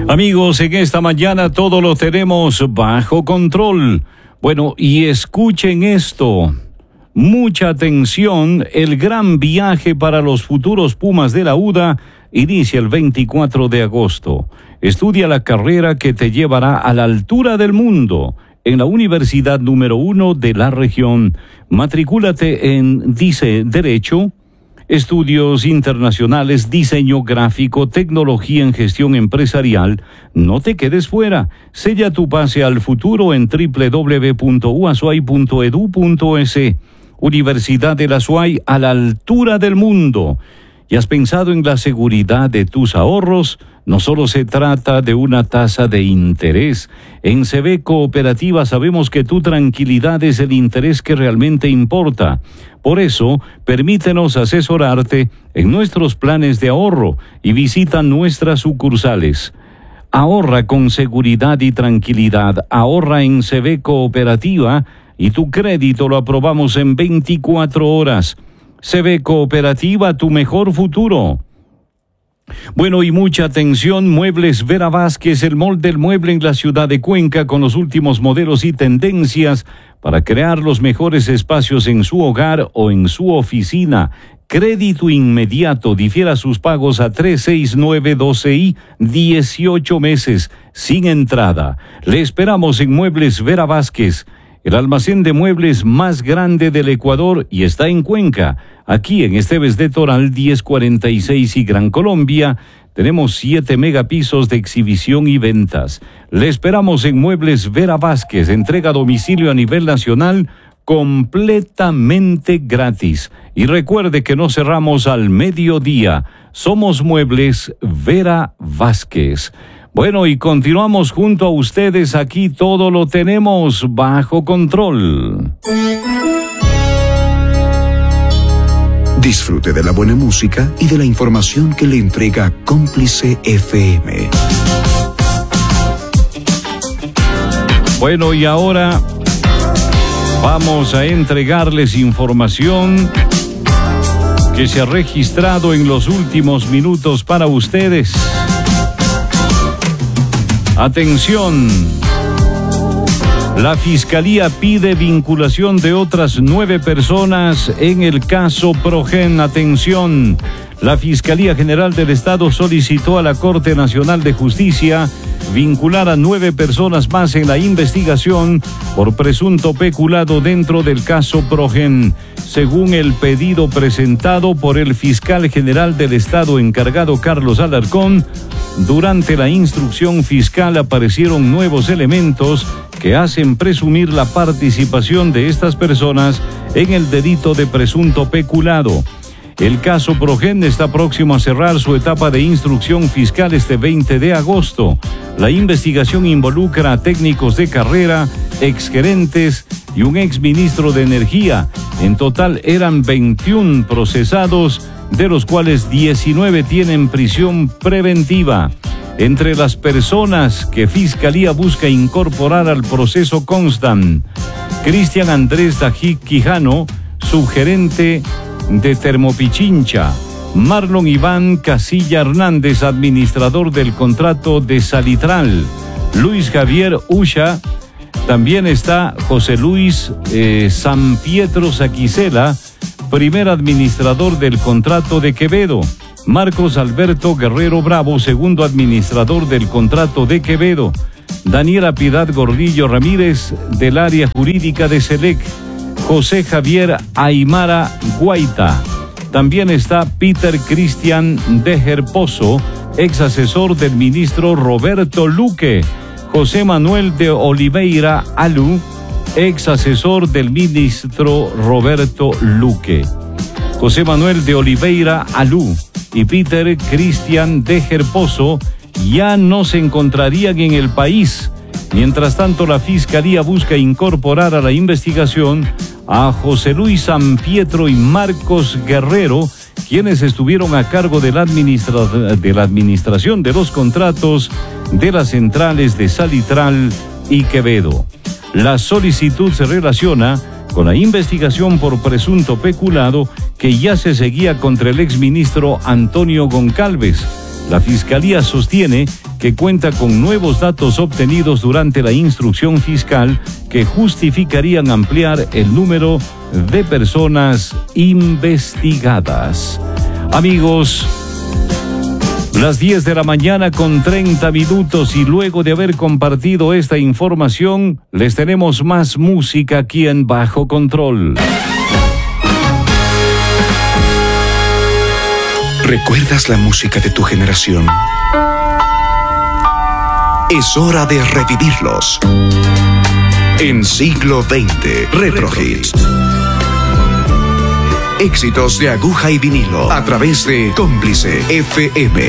Amigos, en esta mañana todo lo tenemos bajo control. Bueno, y escuchen esto. Mucha atención, el gran viaje para los futuros Pumas de la UDA inicia el 24 de agosto. Estudia la carrera que te llevará a la altura del mundo en la universidad número 1 de la región. Matricúlate en Derecho, Estudios Internacionales, Diseño Gráfico, Tecnología en Gestión Empresarial. No te quedes fuera. Sella tu pase al futuro en www.uasuay.edu.es. Universidad de la Azuay, a la altura del mundo. ¿Y has pensado en la seguridad de tus ahorros? No solo se trata de una tasa de interés. En CB Cooperativa sabemos que tu tranquilidad es el interés que realmente importa. Por eso, permítenos asesorarte en nuestros planes de ahorro y visita nuestras sucursales. Ahorra con seguridad y tranquilidad. Ahorra en CB Cooperativa y tu crédito lo aprobamos en 24 horas. CB Cooperativa, tu mejor futuro. Bueno, y mucha atención, Muebles Vera Vázquez, el mall del mueble en la ciudad de Cuenca, con los últimos modelos y tendencias para crear los mejores espacios en su hogar o en su oficina. Crédito inmediato, difiera sus pagos a 3, 6, 9, 12 y 18 meses, sin entrada. Le esperamos en Muebles Vera Vázquez, el almacén de muebles más grande del Ecuador, y está en Cuenca. Aquí en Esteves de Toral 1046 y Gran Colombia tenemos 7 megapisos de exhibición y ventas. Le esperamos en Muebles Vera Vázquez, entrega a domicilio a nivel nacional completamente gratis. Y recuerde que no cerramos al mediodía. Somos Muebles Vera Vázquez. Bueno, y continuamos junto a ustedes. Aquí todo lo tenemos bajo control. Disfrute de la buena música y de la información que le entrega Cómplice FM. Bueno, y ahora vamos a entregarles información que se ha registrado en los últimos minutos para ustedes. Atención. La Fiscalía pide vinculación de otras 9 personas en el caso Progen. Atención. La Fiscalía General del Estado solicitó a la Corte Nacional de Justicia vincular a 9 personas más en la investigación por presunto peculado dentro del caso Progen. Según el pedido presentado por el fiscal general del Estado encargado Carlos Alarcón, durante la instrucción fiscal aparecieron nuevos elementos que hacen presumir la participación de estas personas en el delito de presunto peculado. El caso Progen está próximo a cerrar su etapa de instrucción fiscal este 20 de agosto. La investigación involucra a técnicos de carrera, exgerentes y un exministro de Energía. En total eran 21 procesados, de los cuales 19 tienen prisión preventiva. Entre las personas que Fiscalía busca incorporar al proceso constan Cristian Andrés Dajic Quijano, subgerente de Termopichincha; Marlon Iván Casilla Hernández, administrador del contrato de Salitral; Luis Javier Usha; también está José Luis San Pietro Saquicela, primer administrador del contrato de Quevedo; Marcos Alberto Guerrero Bravo, segundo administrador del contrato de Quevedo; Daniela Piedad Gordillo Ramírez, del área jurídica de Selec; José Javier Aymara Guaita. También está Peter Cristian Dejer Pozo, ex asesor del ministro Roberto Luque; José Manuel de Oliveira Alu, ex asesor del ministro Roberto Luque. José Manuel de Oliveira Alu y Peter Cristian Dejer Pozo ya no se encontrarían en el país. Mientras tanto, la Fiscalía busca incorporar a la investigación a José Luis San Pietro y Marcos Guerrero, quienes estuvieron a cargo de la administración de los contratos de las centrales de Salitral y Quevedo. La solicitud se relaciona con la investigación por presunto peculado que ya se seguía contra el exministro Antonio Goncalves. La Fiscalía sostiene que cuenta con nuevos datos obtenidos durante la instrucción fiscal que justificarían ampliar el número de personas investigadas. Amigos, las 10 de la mañana con 30 minutos y luego de haber compartido esta información, les tenemos más música aquí en Bajo Control. ¿Recuerdas la música de tu generación? Es hora de revivirlos. En siglo XX, Retro Hits. Éxitos de aguja y vinilo a través de Cómplice FM.